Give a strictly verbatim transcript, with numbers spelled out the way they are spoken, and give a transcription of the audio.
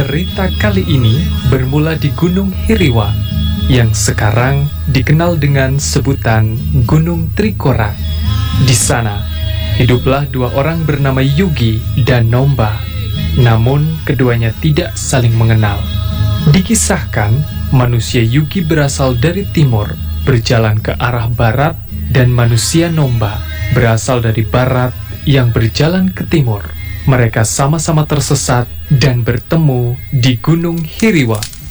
Cerita kali ini bermula di Gunung Hiriwa, yang sekarang dikenal dengan sebutan Gunung Trikora. Di sana, hiduplah dua orang bernama Yugi dan Nomba. Namun, keduanya tidak saling mengenal. Dikisahkan, manusia Yugi berasal dari timur, berjalan ke arah barat, dan manusia Nomba berasal dari barat yang berjalan ke timur. Mereka sama-sama tersesat dan bertemu di Gunung Hiriwa.